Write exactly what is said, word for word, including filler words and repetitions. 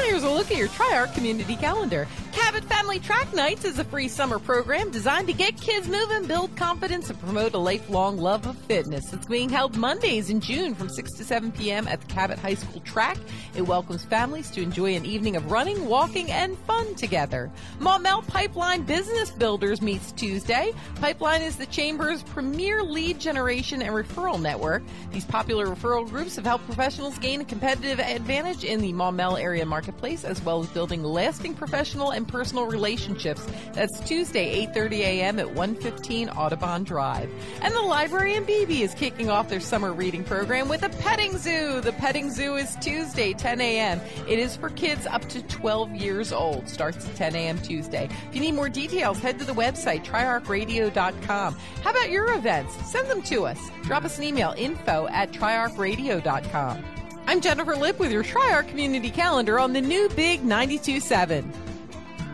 here's a look at your TriArc community calendar. Cabot Family Track Nights is a free summer program designed to get kids moving, build confidence, and promote a lifelong love of fitness. It's being held Mondays in June from six to seven p.m. at the Cabot High School track. It welcomes families to enjoy an evening of running, walking, and fun together. Maumelle Pipeline Business Builders meets Tuesday. Pipeline is the Chamber's premier lead generation and referral network. These popular referral groups have helped professionals gain a competitive advantage in the Maumelle area marketplace, as well as building lasting professional and personal relationships. That's Tuesday, eight thirty a.m. at one fifteen Audubon Drive. And the Library in Beebe is kicking off their summer reading program with a petting zoo. The petting zoo is Tuesday, ten a.m. It is for kids up to twelve years old. Starts at ten a.m. Tuesday. If you need more details, head to the website, tri arc radio dot com. How about your events? Send them to us. Drop us an email, info at tri arc radio dot com. I'm Jennifer Lipp with your TriArc Community Calendar on the new Big ninety-two point seven.